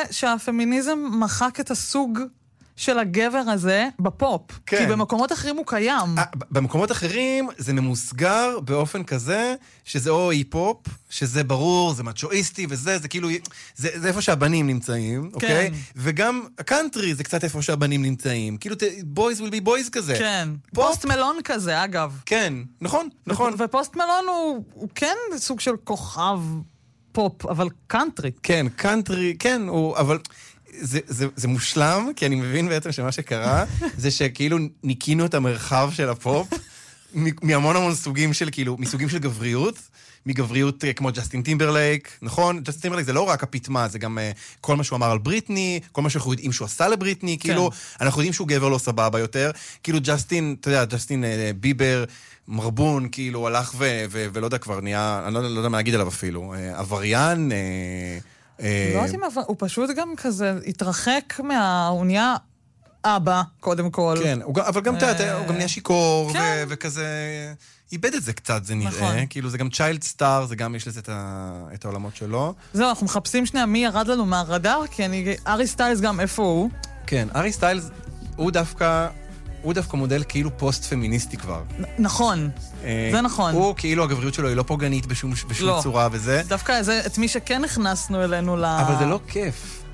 שהפמיניזם מחק את הסוג של הגבר הזה בפופ. כן. כי במקומות אחרים הוא קיים. במקומות אחרים זה ממוסגר באופן כזה, שזה או היפ-הופ, שזה ברור, זה מצ'ואיסטי וזה, זה כאילו, זה איפה שהבנים נמצאים, אוקיי? וגם הקאנטרי זה קצת איפה שהבנים נמצאים. כאילו, boys will be boys כזה. כן. פוסט מלון כזה, אגב. כן, נכון, נכון. ופוסט מלון הוא כן סוג של כוכב פופ, אבל קאנטרי. כן, קאנטרי, כן, אבל זה מושלם, כי אני מבין בעצם שמה שקרה, זה שכאילו ניקינו את המרחב של הפופ, מהמון המון סוגים של, כאילו, מסוגים של גבריות, מגבריות כמו ג'סטין טימברלייק, נכון? ג'סטין טימברלייק זה לא רק הפתמה, זה גם כל מה שהוא אמר על בריטני, כל מה שאנחנו יודעים שהוא עשה לבריטני, כאילו, אנחנו יודעים שהוא גבר לא סבבה יותר, כאילו ג'סטין, אתה יודע, ג'סטין ביבר, מרבון, כאילו, הלך ולא יודע, כבר נהיה, אני לא יודע מה להגיד עליו אפילו, עבריין, לא יודעת אם הוא פשוט גם כזה התרחק הוא נהיה אבא, קודם כל. כן, אבל גם הוא גם נהיה שיקור, וכזה איבד את זה קצת, זה נראה. כאילו זה גם צ'יילד סטאר, זה גם יש לזה את העולמות שלו. זהו, אנחנו מחפשים שנייה מי ירד לנו מהרדאר, כי ארי סטיילס גם איפה הוא? כן, ארי סטיילס הוא דווקא מודל כאילו פוסט-פמיניסטי כבר. נכון, זה נכון. הוא כאילו הגבריות שלו היא לא פוגענית בשום צורה וזה. דווקא את מי שכן הכנסנו אלינו אבל זה לא כיף.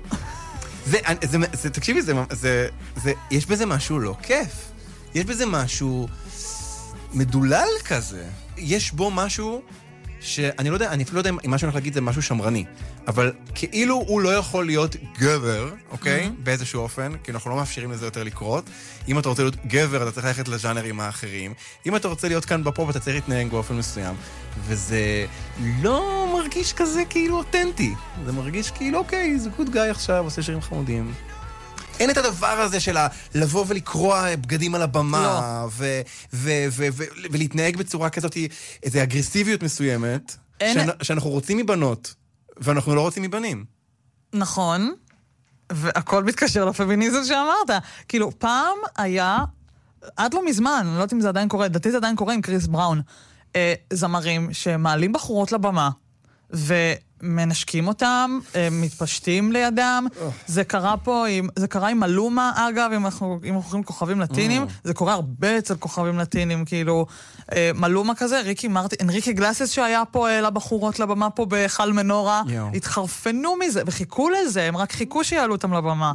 תקשיבי, יש בזה משהו לא כיף. יש בזה משהו מדולל כזה. יש בו משהו שאני לא יודע, אני אפילו לא יודע אם מה שאני הולך להגיד זה משהו שמרני, אבל כאילו הוא לא יכול להיות גבר, אוקיי? באיזשהו אופן, כי אנחנו לא מאפשרים לזה יותר לקרות. אם אתה רוצה להיות גבר, אתה צריך ללכת לז'אנרים האחרים. אם אתה רוצה להיות כאן בפופ, אתה צריך להתנהג באופן מסוים. וזה לא מרגיש כזה כאילו אותנטי. זה מרגיש כאילו, אוקיי, זה גוד גאי עכשיו, עושה שירים חמודים. אין את הדבר הזה של לבוא ולקרוע בגדים על הבמה, ולהתנהג בצורה כזאת, איזו אגרסיביות מסוימת, שאנחנו רוצים מבנות, ואנחנו לא רוצים מבנים. נכון, והכל מתקשר לפמיניזם שאמרת. כאילו, פעם היה, עד לא מזמן, אני לא יודעת אם זה עדיין קורה, דעתי זה עדיין קורה עם קריס בראון, זמרים שמעלים בחורות לבמה, מנשקים אותם, מתפשטים לידם. זה קרה פה, זה קרה עם מלומה, אגב, אם אנחנו הולכים לכוכבים לטינים, זה קורה הרבה אצל כוכבים לטינים, כאילו, מלומה כזה, אנריקי גלאסס שהיה פה לבחורות לבמה פה בחל מנורה, התחרפנו מזה, וחיכו לזה, הם רק חיכו שיעלו אותם לבמה.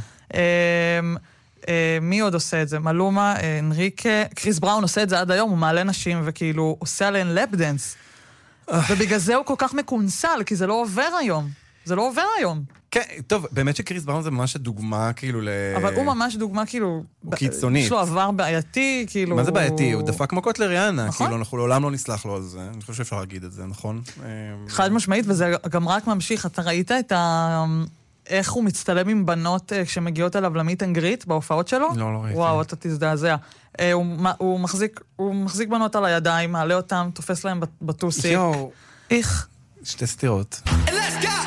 מי עוד עושה את זה? מלומה, אנריקה, קריס בראון עושה את זה עד היום, הוא מעלה נשים וכאילו עושה עליהן לפ-דנס. ובגלל זה הוא כל כך מקונסל, כי זה לא עובר היום. זה לא עובר היום. כן, טוב, באמת שקריס בראון זה ממש דוגמה, כאילו, אבל הוא ממש דוגמה, כאילו... קיצונית. יש לו עבר בעייתי, כאילו... מה זה בעייתי? הוא דפק מכות לריאנה, כאילו, אנחנו לעולם לא נסלח לו על זה. אני חושב שאפשר להגיד את זה, נכון? חד משמעית, וזה גם רק ממשיך. אתה ראית את איך הוא מצטלם עם בנות כשמגיעות אליו למיט אנד גריט בהופעות שלו? לא ראיתי. וואו, אתה תזדעזע. הוא מחזיק בנות על הידיים, מעלה אותם, תופס להם בטוסיק. יואו. איך? שתי סתירות.